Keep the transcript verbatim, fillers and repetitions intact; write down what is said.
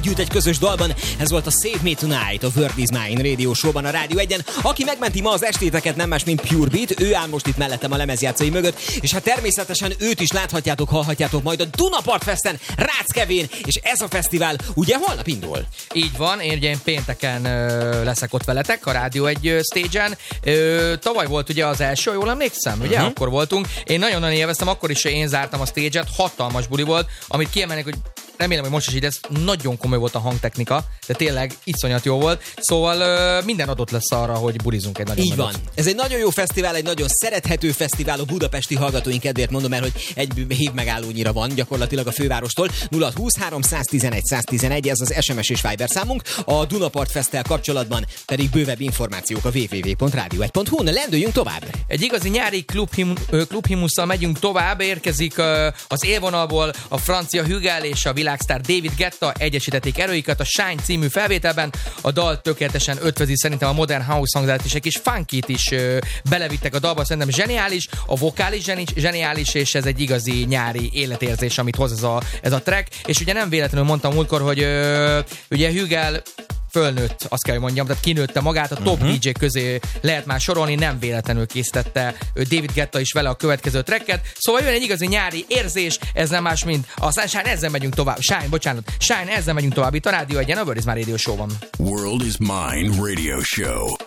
együtt egy közös dalban. Ez volt a Save Me Tonight a World Is Mine Radio Show-ban a Rádió egyen. Aki megmenti ma az estéteket, nem más, mint Pure Beat. Ő áll most itt mellettem a lemezjátszói mögött, és hát természetesen őt is láthatjátok, hallhatjátok majd a Dunapart Festen, Rácz Kevin, és ez a fesztivál ugye holnap indul. Így van, én ugye én pénteken ö, leszek ott veletek a Rádió egy ö, stage-en. Ö, tavaly volt ugye az első, jól emlékszem, ugye? Uh-huh. Akkor voltunk. Én nagyon-nagyon élveztem, akkor is én zártam a stage-et, hatalmas buli volt, amit kiemelnék, hogy remélem, hogy most is így ez nagyon komoly volt a hangtechnika, de tényleg iszonyat jó volt. Szóval ö, minden adott lesz arra, hogy bulizunk egy nagyon Így nagyot. van. Ez egy nagyon jó fesztivál, egy nagyon szerethető fesztivál a budapesti hallgatóink kedvéért mondom el, hogy egy hív megállónyira van gyakorlatilag a fővárostól. nulla húsz három száztizenegy száztizenegy, ez az es em es és Viber számunk. A Dunapart Festtel kapcsolatban pedig bővebb információk a double-u double-u double-u pont rádió egy pont hu-n. Lendüljünk tovább. Egy igazi nyári klubhimusszal megyünk tovább, érkezik uh, az élvonalból a francia Hügel és a világsztár David Guetta egyesítették erőiket a Shine című felvételben. A dal tökéletesen ötvözi szerintem a modern house hangzát, és egy kis funkit is uh, belevittek a dalba, szerintem zseniális, a vokál is zseni- zseniális, és ez egy igazi nyári életérzés, amit hoz ez a, ez a track, és ugye nem véletlenül mondtam múltkor, hogy uh, ugye Hügel fölnőtt, azt kell, hogy mondjam, tehát kinőtte magát, a top uh-huh. dé dzsé közé lehet már sorolni, nem véletlenül készítette David Guetta is vele a következő tracket. Szóval jön egy igazi nyári érzés, ez nem más, mint a Shine, ezzel megyünk tovább. Shine, bocsánat, Shine, ezzel megyünk tovább itt a Rádió egyen, a World Is Mine Radio Show-ban. World Is Mine Radio Show.